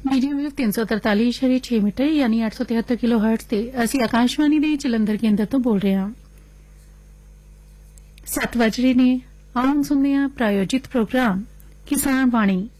Medium wave 343.6 metre ਯਾਨੀ 873 kilo hertz ਤੇ ਅਸੀਂ ਆਕਾਸ਼ਵਾਣੀ ਦੇ ਜਲੰਧਰ ਕੇਂਦਰ ਤੋਂ ਬੋਲ ਰਹੇ ਹਾਂ। 7 ਵਜ ਰਹੇ ਨੇ। ਆਉਣ ਸੁਣਦੇ ਹਾਂ ਪ੍ਰਾਯੋਜਿਤ ਪ੍ਰੋਗਰਾਮ ਕਿਸਾਨ ਬਾਣੀ।